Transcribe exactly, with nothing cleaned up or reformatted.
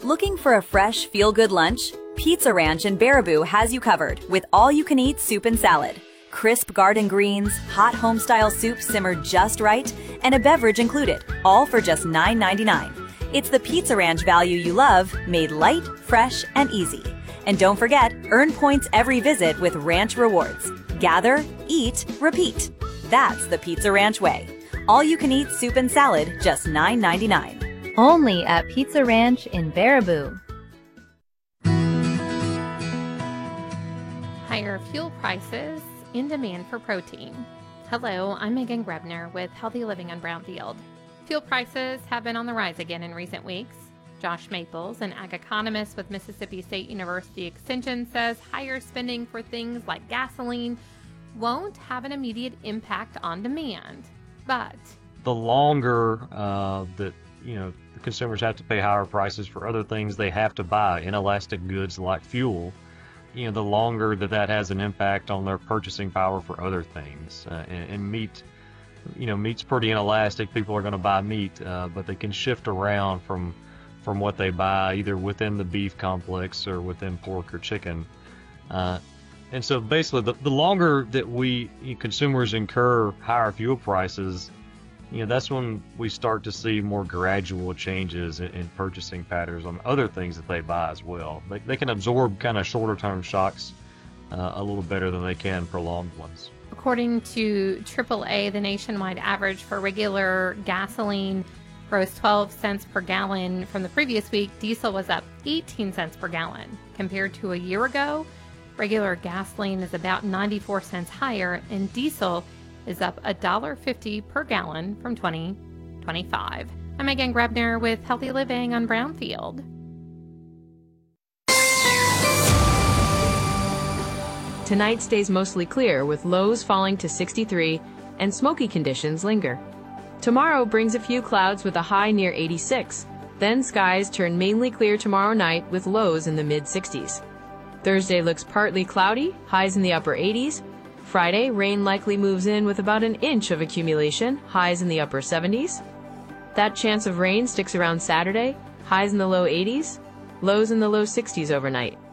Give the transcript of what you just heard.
Looking for a fresh, feel-good lunch? Pizza Ranch in Baraboo has you covered with all-you-can-eat soup and salad. Crisp garden greens, hot home-style soup simmered just right, and a beverage included, all for just nine ninety-nine. It's the Pizza Ranch value you love, made light, fresh, and easy. And don't forget, earn points every visit with Ranch Rewards. Gather, eat, repeat. That's the Pizza Ranch way. All-you-can-eat soup and salad, just nine ninety-nine. Only at Pizza Ranch in Baraboo. Higher fuel prices in demand for protein. Hello, I'm Megan Grebner with Healthy Living on Brownfield. Fuel prices have been on the rise again in recent weeks. Josh Maples, an ag economist with Mississippi State University Extension, says higher spending for things like gasoline won't have an immediate impact on demand. But the longer uh, that you know the consumers have to pay higher prices for other things they have to buy, inelastic goods like fuel, you know, the longer that that has an impact on their purchasing power for other things. Uh, and, and meat, you know, meat's pretty inelastic. People are going to buy meat, uh, but they can shift around from from what they buy, either within the beef complex or within pork or chicken. Uh, and so basically, the, the longer that we you know, consumers incur higher fuel prices, you know, that's when we start to see more gradual changes in, in purchasing patterns on other things that they buy as well. They, they can absorb kind of shorter term shocks uh, a little better than they can prolonged ones. according to triple A, the nationwide average for regular gasoline rose twelve cents per gallon from the previous week. Diesel was up eighteen cents per gallon. Compared to a year ago, regular gasoline is about ninety-four cents higher, and diesel is up one dollar fifty per gallon from twenty twenty-five. I'm Megan Grebner with Healthy Living on Brownfield. Tonight stays mostly clear with lows falling to sixty-three and smoky conditions linger. Tomorrow brings a few clouds with a high near eighty-six. Then skies turn mainly clear tomorrow night with lows in the mid sixties. Thursday looks partly cloudy, highs in the upper eighties. Friday, rain likely moves in with about an inch of accumulation, highs in the upper seventies. That chance of rain sticks around Saturday, highs in the low eighties, lows in the low sixties overnight.